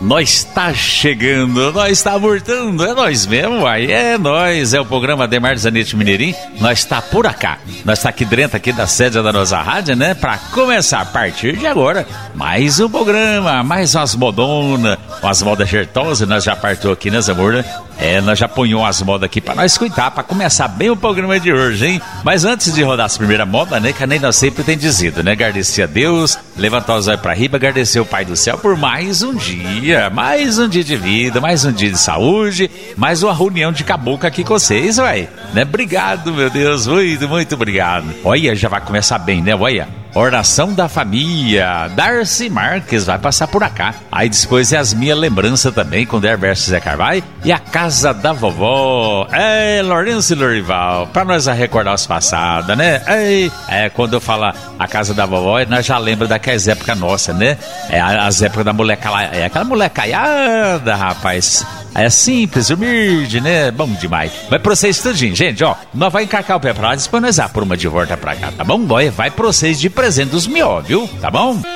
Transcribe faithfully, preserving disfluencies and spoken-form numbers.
Nós está chegando, nós está voltando, é nós mesmo, uai, é nós, é o programa Ademar Zanetti Mineirinho, nós está por acá, nós está aqui dentro aqui da sede da nossa rádio, né, pra começar a partir de agora, mais um programa, mais umas modonas, umas modas jertosas, nós já partiu aqui, né, Zamorda? É, nós já ponhamos umas modas aqui pra nós escutar, pra começar bem o programa de hoje, hein? Mas antes de rodar as primeiras modas, né, que nem nós sempre tem dizido, né, agradecer a Deus, levantar os olhos pra riba, agradecer o Pai do Céu por mais um dia, mais um dia de vida, mais um dia de saúde, mais uma reunião de caboclo aqui com vocês, ué, né? Obrigado, meu Deus, muito, muito obrigado. Olha, já vai começar bem, né, olha. Oração da família, Darcy Marques vai passar por acá. Aí depois é as minhas lembranças também, com Der versus Zé Carvalho. E a casa da vovó, é, Lourenço e Lorival, pra nós recordar os passados, né? É, é, quando eu falo a casa da vovó, nós já lembra daquelas épocas nossas, né? É, as épocas da moleca lá, é aquela molecaiada, rapaz. É simples, humilde, né? Bom demais. Vai pra vocês tudinho, gente, ó. Nós vai encarcar o pé pra lá, depois nós apruma de volta pra cá, tá bom? Vai, vai pra vocês de presente dos mió, viu? Tá bom?